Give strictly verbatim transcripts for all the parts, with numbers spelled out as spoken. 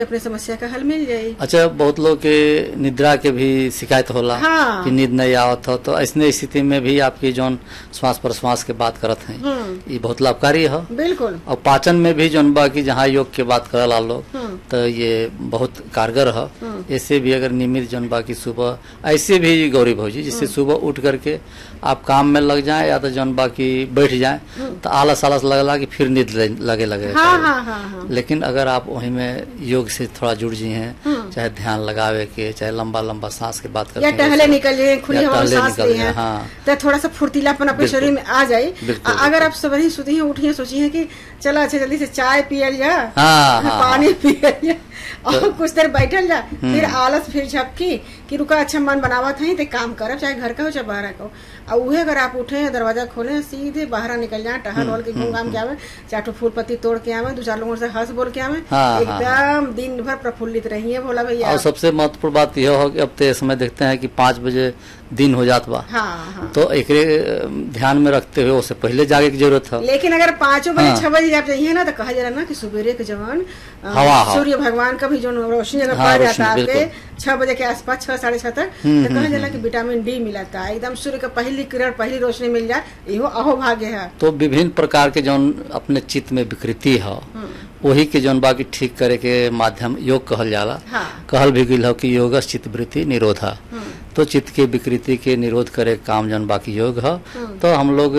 अपनी समस्या का हल मिल जाये। अच्छा, बहुत लोग के निद्रा के भी शिकायत होला। हाँ। कि नींद नहीं आवत हो, तो ऐसी स्थिति में भी आपकी जो श्वास प्रश्वास के बात करत हैं ये बहुत लाभकारी है। बिल्कुल। और पाचन में भी जो बाकी जहाँ योग के बात करला लोग तो ये बहुत कारगर है। ऐसे भी अगर नियमित जो बाकी सुबह ऐसे भी गौरी भौजी जिससे सुबह उठ करके आप काम में लग जाए या तो जो बाकी बैठ जाए तो आलस आलस लगला कि फिर नींद लगे लगे। हाँ, हाँ, हाँ, हाँ। लेकिन अगर आप वही में योग से थोड़ा जुड़ जी हैं, चाहे ध्यान लगावे के, चाहे लंबा लंबा सांस की बात करते हैं, या टहले निकल जाए, खुली हवा में सांस ली है, हाँ, तो थोड़ा सा फुर्तीलापन अपने शरीर में आ जाए। अगर आप सुबह ही सुती हैं, उठी हैं, सोची है कि चलो अच्छा जल्दी से चाय पियल जा, हाँ, पानी पियल जा और कुछ देर बैठल जा, फिर आलस फिर झपकी कि रुका अच्छा मन बनावा था तो काम करब, चाहे घर का हो चाहे बाहर का हो। और उहे अगर आप उठे दरवाजा खोले सीधे बाहर निकल जाए, टहल वहल के घूम घाम के आवे, चाहे तो फूल पत्ती तोड़ के आवे, दो चार लोगों से हंस बोल के आवे, हाँ, एकदम हाँ, दिन भर प्रफुल्लित रहिए भोला भैया। और सबसे महत्वपूर्ण बात यह हो कि अब तो समय देखते हैं कि पाँच बजे दिन हो जात बा। हाँ, हाँ। तो एक ध्यान में रखते हुए उससे पहले जागे की जरूरत है। लेकिन अगर पाँचों बजे छह बजे आप जाइए ना तो कहा जा रहा ना कि सुबेरे के जवान सूर्य भगवान का भी जो रोशनी अगर पड़ जाता है आपके छह बजे के आसपास, छह साढ़े छह तक, तो कहा जाला कि विटामिन डी मिलता है, एकदम सूर्य का पहली किरण पहली रोशनी मिल जाए, यो अहो भाग्य है। तो विभिन्न प्रकार के जो अपने चित्त में विकृति है वही के जौन बाकी ठीक करे के माध्यम योग कहल जाला। हाँ। कहल भी गई हो कि योग चित्त वृत्ति निरोधा, तो चित्त के विकृति के निरोध करे काम जौन बाकी योग है। तो हम लोग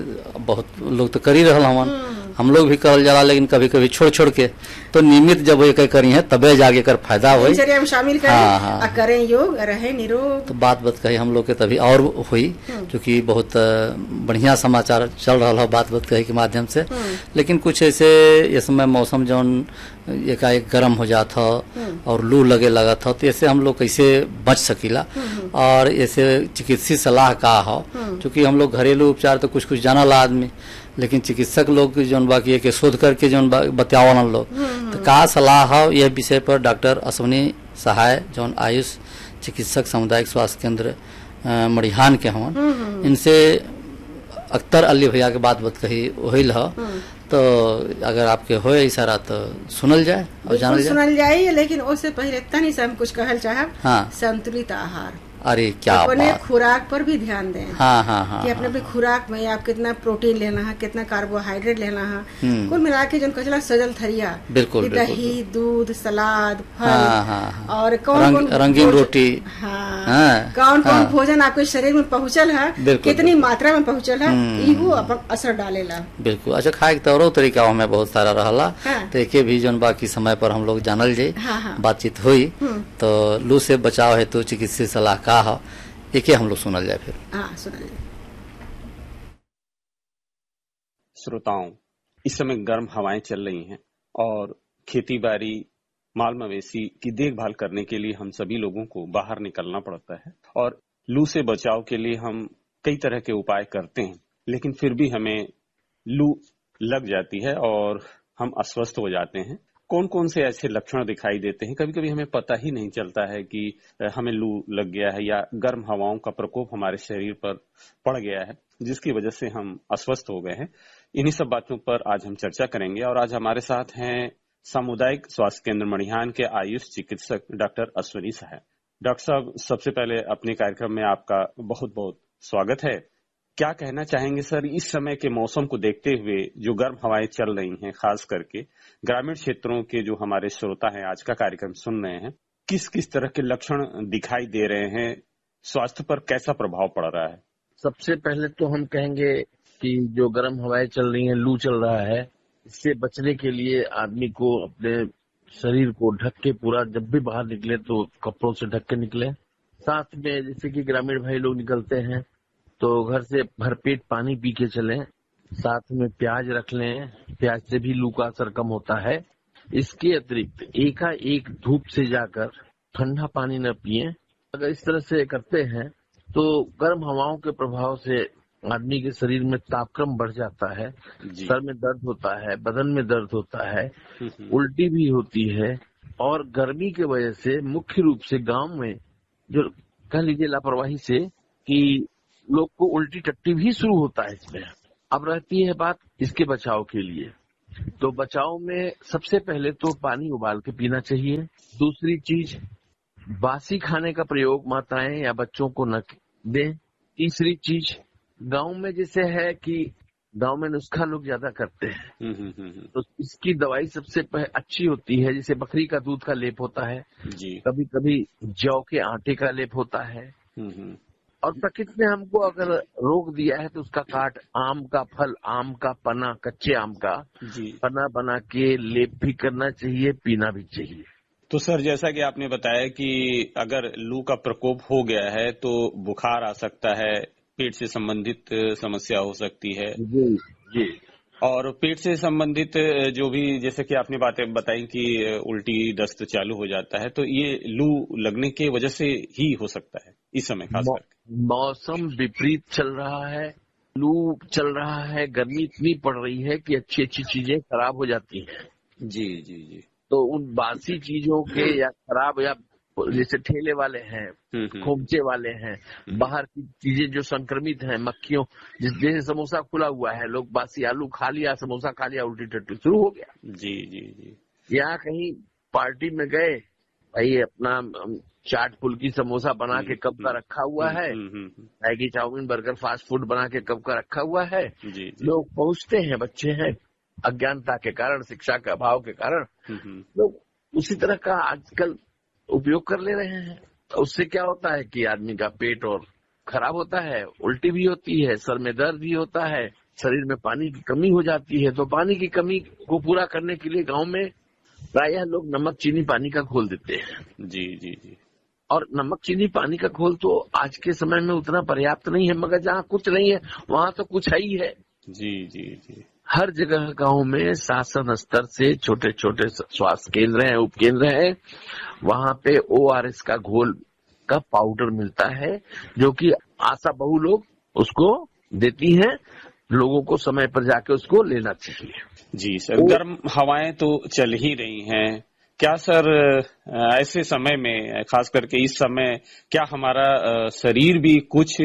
बहुत लोग तो कर ही रहा हवन, हम लोग भी करल जाला, लेकिन कभी कभी छोड़ छोड़ के, तो नियमित जब ये करी है तबे जाके कर फायदा हो, हम शामिल करें। हाँ, हाँ। करें योग, रहे निरोग। तो बात बात कही हम लोग के तभी और हुई, क्योंकि बहुत बढ़िया समाचार चल रहा है बात बात कही के माध्यम से। लेकिन कुछ ऐसे इस समय मौसम जौन एकाएक गर्म हो जाता और लू लगे लगा था, तो ऐसे हम लोग कैसे बच सकीला और ऐसे चिकित्सीय सलाह का हो, क्योंकि हम लोग घरेलू उपचार तो कुछ कुछ जाना ला आदमी, लेकिन चिकित्सक लोग जौन बाकी एक शोध करके जौन बतियावन लोग, तो का सलाह हो यह विषय पर डॉक्टर अश्विनी सहाय जौन आयुष चिकित्सक सामुदायिक स्वास्थ्य केंद्र मड़िहान के हवन, इनसे अख्तर अली भैया के बात बात कही वही हो। तो अगर आपके हो इशारा तो सुनल जाए और जानल जाए। सुनल जाए, लेकिन उससे पहले तनी से हम कुछ कहल चाहब। हाँ। संतुलित आहार, अरे क्या अपने खुराक पर भी ध्यान दें। हाँ, हाँ, हाँ, कि अपने अपनी खुराक में आप कितना प्रोटीन लेना है, कितना कार्बोहाइड्रेट लेना है, कुल मिला के जो कचला सजल थरिया, बिल्कुल दही दूध सलाद फल, हाँ, हाँ, और कौन रंग, कौन रंगीन रोटी, हाँ, हाँ, कौन कौन हाँ, भोजन आपके शरीर में पहुँचल है, कितनी मात्रा में पहुँचल है, इहो अपन असर डालेला। बिल्कुल। अच्छा, खाए के तौर तरीका में बहुत सारा रहला, तो एक भी जो बाकी समय पर हम लोग जानल जाये, बातचीत हुई, तो लू से बचाव हेतु चिकित्सीय सलाह का हो एक हम लोग सुनल जाए। फिर हाँ, सुनल जाए। श्रोताओं, इस समय गर्म हवाएं चल रही हैं और खेती बाड़ी माल मवेशी की देखभाल करने के लिए हम सभी लोगों को बाहर निकलना पड़ता है और लू से बचाव के लिए हम कई तरह के उपाय करते हैं, लेकिन फिर भी हमें लू लग जाती है और हम अस्वस्थ हो जाते हैं। कौन कौन से ऐसे लक्षण दिखाई देते हैं? कभी कभी हमें पता ही नहीं चलता है कि हमें लू लग गया है या गर्म हवाओं का प्रकोप हमारे शरीर पर पड़ गया है, जिसकी वजह से हम अस्वस्थ हो गए हैं। इन्हीं सब बातों पर आज हम चर्चा करेंगे और आज हमारे साथ हैं सामुदायिक स्वास्थ्य केंद्र मड़िहान के आयुष चिकित्सक डॉक्टर अश्विनी सहाय। डॉक्टर साहब, सबसे पहले अपने कार्यक्रम में आपका बहुत बहुत स्वागत है। क्या कहना चाहेंगे सर, इस समय के मौसम को देखते हुए जो गर्म हवाएं चल रही हैं, खास करके ग्रामीण क्षेत्रों के जो हमारे श्रोता हैं आज का कार्यक्रम सुन रहे हैं, किस किस तरह के लक्षण दिखाई दे रहे हैं, स्वास्थ्य पर कैसा प्रभाव पड़ रहा है? सबसे पहले तो हम कहेंगे कि जो गर्म हवाएं चल रही हैं, लू चल रहा है, इससे बचने के लिए आदमी को अपने शरीर को ढक के पूरा, जब भी बाहर निकले तो कपड़ों से ढक के निकले। साथ में जैसे कि ग्रामीण भाई लोग निकलते हैं तो घर से भरपेट पानी पी के चलें, साथ में प्याज रख लें, प्याज से भी लू का असर कम होता है। इसके अतिरिक्त एकाएक धूप से जाकर ठंडा पानी न पिएं। अगर इस तरह से करते हैं तो गर्म हवाओं के प्रभाव से आदमी के शरीर में तापक्रम बढ़ जाता है, सर में दर्द होता है, बदन में दर्द होता है, उल्टी भी होती है और गर्मी की वजह से मुख्य रूप से गांव में जो कह लीजिए लापरवाही से कि लोग को उल्टी टट्टी भी शुरू होता है। इसमें अब रहती है बात इसके बचाव के लिए। तो बचाव में सबसे पहले तो पानी उबाल के पीना चाहिए। दूसरी चीज, बासी खाने का प्रयोग माताएं या बच्चों को न दें। तीसरी चीज, गांव में जैसे है कि गांव में नुस्खा लोग ज्यादा करते हैं, तो इसकी दवाई सबसे अच्छी होती है। जैसे बकरी का दूध का लेप होता है जी, कभी कभी जौ के आटे का लेप होता है। और प्रकृति ने हमको अगर रोग दिया है तो उसका काट, आम का फल, आम का पना, कच्चे आम का जी पना बना के लेप भी करना चाहिए, पीना भी चाहिए। तो सर, जैसा कि आपने बताया कि अगर लू का प्रकोप हो गया है तो बुखार आ सकता है, पेट से संबंधित समस्या हो सकती है जी जी और पेट से संबंधित जो भी, जैसे कि आपने बातें बताई कि उल्टी दस्त चालू हो जाता है, तो ये लू लगने के वजह से ही हो सकता है इस समय खास करके। मौसम विपरीत चल रहा है, लू चल रहा है, गर्मी इतनी पड़ रही है कि अच्छी अच्छी चीजें खराब हो जाती हैं। जी जी जी तो उन बासी चीजों के या खराब, या जैसे ठेले वाले हैं, खोमचे वाले हैं, बाहर की चीजें जो संक्रमित हैं, मक्खियों, जैसे समोसा खुला हुआ है, लोग बासी आलू खा लिया, समोसा खा लिया, उल्टी टट्टी शुरू हो गया। जी जी जी या कहीं पार्टी में गए, भाई अपना चाट फुल्की समोसा बना के कब का रखा हुआ है, Maggi chowmein burger fast food बना के कब का रखा हुआ है, लोग पहुंचते हैं, बच्चे हैं, अज्ञानता के कारण, शिक्षा के अभाव के कारण लोग उसी तरह का आजकल उपयोग कर ले रहे हैं। उससे क्या होता है कि आदमी का पेट और खराब होता है, उल्टी भी होती है, सर में दर्द भी होता है, शरीर में पानी की कमी हो जाती है। तो पानी की कमी को पूरा करने के लिए गांव में प्रायः लोग नमक चीनी पानी का घोल देते हैं। जी जी जी और नमक चीनी पानी का घोल तो आज के समय में उतना पर्याप्त नहीं है, मगर जहाँ कुछ नहीं है वहाँ तो कुछ है ही है। जी जी जी हर जगह गांव में शासन स्तर से छोटे छोटे स्वास्थ्य केंद्र हैं, उपकेंद्र हैं, वहाँ पे ओ आर एस का घोल का पाउडर मिलता है, जो कि आशा बहु लोग उसको देती हैं। लोगों को समय पर जाके उसको लेना चाहिए। जी सर, गर्म हवाएं तो चल ही रही हैं, क्या सर ऐसे समय में, खास करके इस समय, क्या हमारा शरीर भी कुछ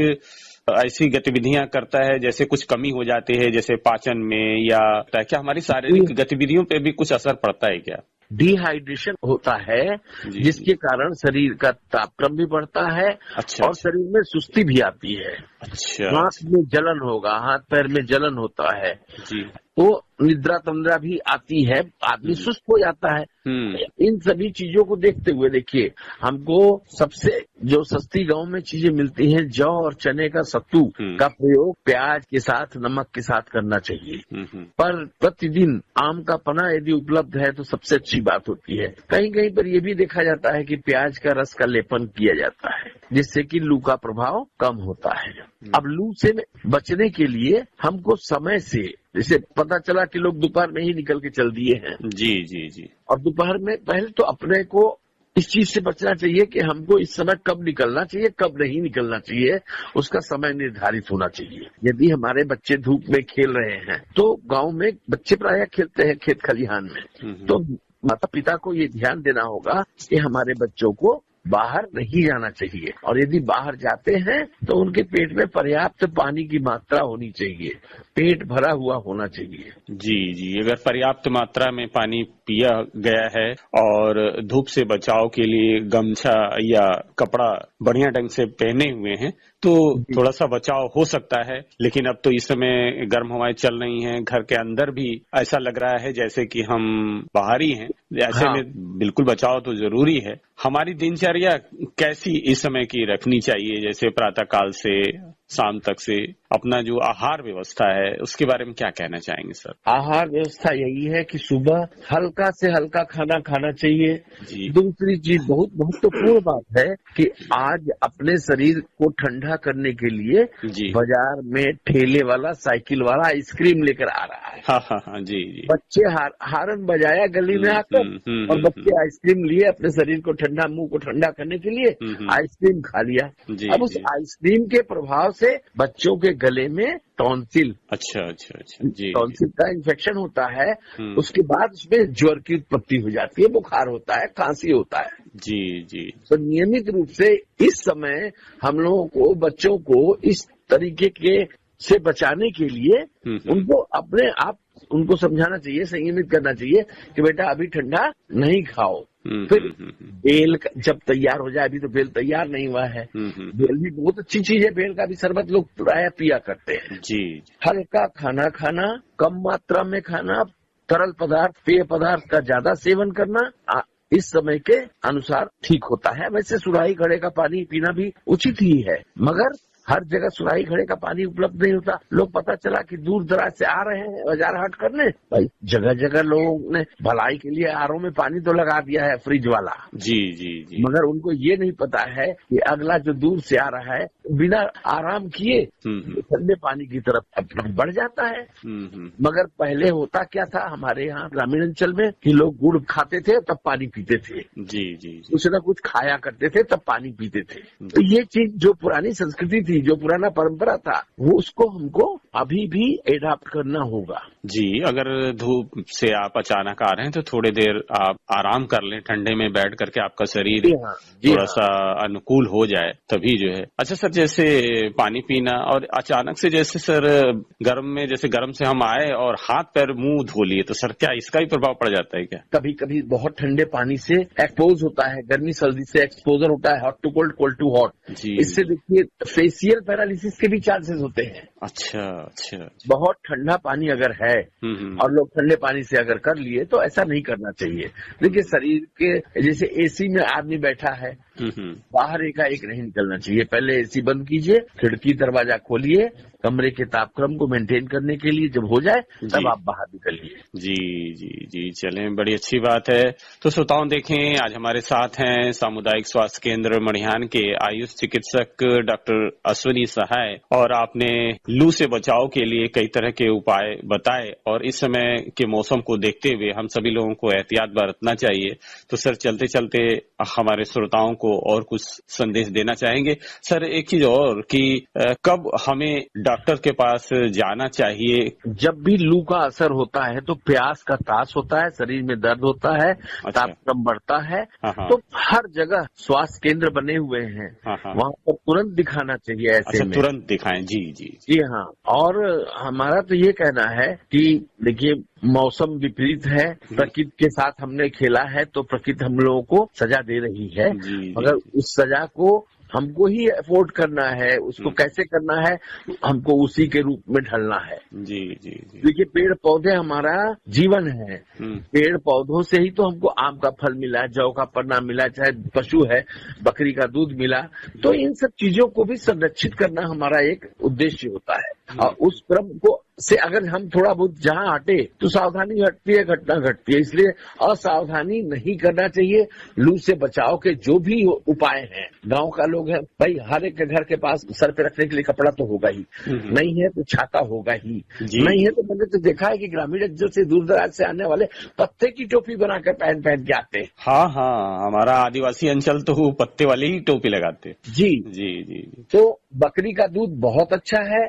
ऐसी गतिविधियां करता है जैसे कुछ कमी हो जाती है, जैसे पाचन में, या क्या हमारी शारीरिक गतिविधियों पे भी कुछ असर पड़ता है क्या? डिहाइड्रेशन होता है, जिसके कारण शरीर का तापक्रम भी बढ़ता है। अच्छा, और शरीर में सुस्ती भी आती है। अच्छा, हाथ में जलन होगा, हाथ पैर में जलन होता है जी, तो निद्रा तंद्रा भी आती है, आदमी सुस्त हो जाता है। इन सभी चीजों को देखते हुए देखिए, हमको सबसे जो सस्ती गांव में चीजें मिलती हैं, जौ और चने का सत्तू का प्रयोग प्याज के साथ, नमक के साथ करना चाहिए। पर प्रतिदिन आम का पना यदि उपलब्ध है तो सबसे अच्छी बात होती है। कहीं कहीं पर यह भी देखा जाता है कि प्याज का रस का लेपन किया जाता है, जिससे कि लू का प्रभाव कम होता है। अब लू से बचने के लिए हमको समय से, जैसे पता चला कि लोग दोपहर में ही निकल के चल दिए हैं, जी जी जी, और दोपहर में पहले तो अपने को इस चीज से बचना चाहिए कि हमको इस समय कब निकलना चाहिए, कब नहीं निकलना चाहिए, उसका समय निर्धारित होना चाहिए। यदि हमारे बच्चे धूप में खेल रहे हैं, तो गांव में बच्चे प्रायः खेलते हैं खेत खलिहान में, तो माता पिता को ये ध्यान देना होगा कि हमारे बच्चों को बाहर नहीं जाना चाहिए, और यदि बाहर जाते हैं तो उनके पेट में पर्याप्त पानी की मात्रा होनी चाहिए, पेट भरा हुआ होना चाहिए। जी जी, अगर पर्याप्त मात्रा में पानी पिया गया है और धूप से बचाव के लिए गमछा या कपड़ा बढ़िया ढंग से पहने हुए हैं तो थोड़ा सा बचाव हो सकता है। लेकिन अब तो इस समय गर्म हवाएं चल रही हैं, घर के अंदर भी ऐसा लग रहा है जैसे कि हम बाहर ही हैं, ऐसे हाँ। में बिल्कुल बचाव तो जरूरी है। हमारी दिनचर्या कैसी इस समय की रखनी चाहिए, जैसे प्रातः काल से शाम तक से अपना जो आहार व्यवस्था है उसके बारे में क्या कहना चाहेंगे सर? आहार व्यवस्था यही है कि सुबह हल्का से हल्का खाना खाना चाहिए। जी। दूसरी चीज बहुत महत्वपूर्ण बात है कि आज अपने शरीर को ठंडा करने के लिए बाजार में ठेले वाला, साइकिल वाला आइसक्रीम लेकर आ रहा है। हाँ हाँ हाँ जी जी। बच्चे हार, हारन बजाया गली में आकर, और बच्चे आइसक्रीम लिए अपने शरीर को ठंडा, मुंह को ठंडा करने के लिए आइसक्रीम खा लिया। अब उस आइसक्रीम के प्रभाव से बच्चों के गले में टॉन्सिल, अच्छा अच्छा अच्छा जी, टॉन्सिल का इन्फेक्शन होता है। उसके बाद उसमें ज्वर की उत्पत्ति हो जाती है, बुखार होता है, खांसी होता है। जी जी। तो नियमित रूप से इस समय हम लोगों को, बच्चों को इस तरीके के से बचाने के लिए उनको अपने आप उनको समझाना चाहिए, संयमित करना चाहिए कि बेटा अभी ठंडा नहीं खाओ। फिर बेल जब तैयार हो जाए, अभी तो बेल तैयार नहीं हुआ है। बेल भी बहुत अच्छी चीज है, बेल का भी शरबत लोग प्राय पिया करते हैं जी। हल्का खाना खाना, कम मात्रा में खाना, तरल पदार्थ पेय पदार्थ का ज्यादा सेवन करना इस समय के अनुसार ठीक होता है। वैसे सुराही घड़े का पानी पीना भी उचित ही है, मगर हर जगह सुराही घड़े का पानी उपलब्ध नहीं होता। लोग पता चला कि दूर दराज से आ रहे हैं बाजार हाट करने, भाई जगह जगह लोगों ने भलाई के लिए आर ओ में पानी तो लगा दिया है फ्रिज वाला जी जी जी, मगर उनको ये नहीं पता है कि अगला जो दूर से आ रहा है बिना आराम किए ठंडे पानी की तरफ बढ़ जाता है। मगर पहले होता क्या था हमारे यहाँ ग्रामीण अंचल में कि लोग गुड़ खाते थे तब पानी पीते थे जी जी, कुछ न कुछ खाया करते थे तब पानी पीते थे। तो ये चीज जो पुरानी संस्कृति थी, जो पुराना परंपरा था, वो उसको हमको अभी भी एडाप्ट करना होगा जी। अगर धूप से आप अचानक आ रहे हैं तो थोड़ी देर आप आराम कर लें, ठंडे में बैठ करके आपका शरीर हाँ, थोड़ा हाँ। सा अनुकूल हो जाए तभी जो है। अच्छा सर, जैसे पानी पीना और अचानक से जैसे सर गर्म में, जैसे गर्म से हम आए और हाथ पैर मुंह धो लिए, तो सर क्या इसका भी प्रभाव पड़ जाता है क्या? कभी कभी बहुत ठंडे पानी से एक्सपोज होता है, गर्मी सर्दी से एक्सपोजर होता है, hot to cold, cold to hot जी। इससे देखिए फेसियल पैरालिसिस के भी चांसेस होते हैं। अच्छा अच्छा, बहुत ठंडा पानी अगर है और लोग ठंडे पानी से अगर कर लिए तो ऐसा नहीं करना चाहिए। देखिए शरीर के जैसे एसी में आदमी बैठा है, बाहर एकाएक नहीं निकलना चाहिए। पहले एसी बंद कीजिए, खिड़की दरवाजा खोलिए, कमरे के तापक्रम को मेंटेन करने के लिए जब हो जाए तब आप बाहर निकलिए। जी जी जी, चलें, बड़ी अच्छी बात है। तो श्रोताओं देखें, आज हमारे साथ हैं सामुदायिक स्वास्थ्य केंद्र मड़िहान के आयुष चिकित्सक डॉक्टर अश्विनी सहाय, और आपने लू से बचाव के लिए कई तरह के उपाय बताए, और इस समय के मौसम को देखते हुए हम सभी लोगों को एहतियात बरतना चाहिए। तो सर चलते चलते हमारे श्रोताओं को और कुछ संदेश देना चाहेंगे। सर एक चीज और कि कब हमें डॉक्टर के पास जाना चाहिए? जब भी लू का असर होता है तो प्यास का तास होता है, शरीर में दर्द होता है, अच्छा। तापक्रम बढ़ता है, हाँ हाँ। तो हर जगह स्वास्थ्य केंद्र बने हुए हैं, हाँ हाँ। वहाँ पर तुरंत दिखाना चाहिए ऐसे अच्छा, में। तुरंत दिखाएं जी जी जी हाँ। और हमारा तो ये कहना है कि देखिए मौसम विपरीत है, प्रकृति के साथ हमने खेला है तो प्रकृति हम लोगों को सजा दे रही है, मगर उस सजा को हमको ही अफोर्ड करना है। उसको कैसे करना है, हमको उसी के रूप में ढलना है जी जी जी। देखिए पेड़ पौधे हमारा जीवन है, पेड़ पौधों से ही तो हमको आम का फल मिला, जौ का पन्ना मिला, चाहे पशु है बकरी का दूध मिला। तो इन सब चीजों को भी संरक्षित करना हमारा एक उद्देश्य होता है, और उस क्रम को से अगर हम थोड़ा बहुत जहाँ हटे तो सावधानी हटती है, घटना घटती है। इसलिए असावधानी नहीं करना चाहिए। लू से बचाव के जो भी उपाय हैं, गांव का लोग है भाई, हर एक के घर के पास सर पे रखने के लिए कपड़ा तो होगा ही, नहीं है तो छाता होगा ही, नहीं है तो मैंने तो देखा है कि ग्रामीण अंचल से दूर दराज से आने वाले पत्ते की टोपी बनाकर पहन पहन के आते हैं। हाँ हाँ, हमारा आदिवासी अंचल तो पत्ते वाली ही टोपी लगाते जी जी जी। तो बकरी का दूध बहुत अच्छा है,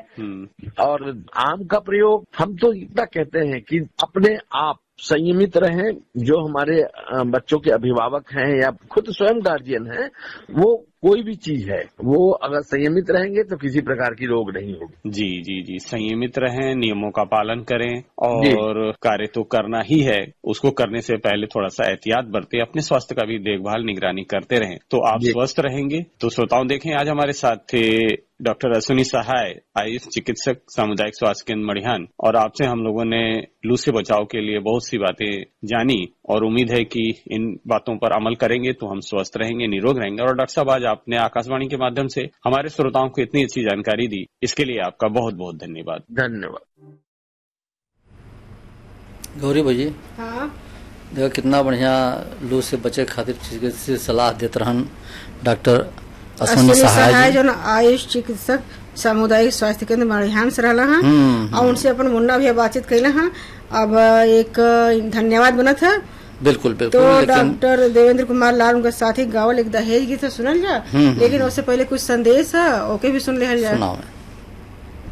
और आम का प्रयोग हम तो इतना कहते हैं कि अपने आप संयमित रहें। जो हमारे बच्चों के अभिभावक हैं या खुद स्वयं गार्जियन हैं, वो कोई भी चीज है वो अगर संयमित रहेंगे तो किसी प्रकार की रोग नहीं होगी। जी जी जी, संयमित रहें, नियमों का पालन करें, और कार्य तो करना ही है, उसको करने से पहले थोड़ा सा एहतियात बरतें, अपने स्वास्थ्य का भी देखभाल निगरानी करते रहें तो आप स्वस्थ रहेंगे। तो श्रोताओं देखें, आज हमारे साथ थे डॉक्टर अश्विनी सहाय, आयुष चिकित्सक, सामुदायिक स्वास्थ्य केंद्र मड़िहान, और आपसे हम लोगों ने लू से बचाव के लिए बहुत सी बातें जानी, और उम्मीद है कि इन बातों पर अमल करेंगे तो हम स्वस्थ रहेंगे, निरोग रहेंगे। और डॉक्टर साहब आज आपने आकाशवाणी के माध्यम से हमारे श्रोताओं को इतनी अच्छी जानकारी दी, इसके लिए आपका बहुत बहुत धन्यवाद। धन्यवाद। गौरी भाई, हाँ देखो कितना बढ़िया लू से बचे खातिर चिकित्सक सलाह देते रहन डॉक्टर अश्विनी सहाय जो आयुष चिकित्सक सामुदायिक स्वास्थ्य केंद्र मड़िहान से रहला है, और उनसे अपन मुन्ना भी बातचीत कैला है। अब एक धन्यवाद बना था। बिल्कुल बिल्कुल। तो डॉक्टर देवेंद्र कुमार लाल उनके साथी गावल एक दहेज गीत सुनल जा, लेकिन उससे पहले कुछ संदेश है, ओके भी सुन ले जा।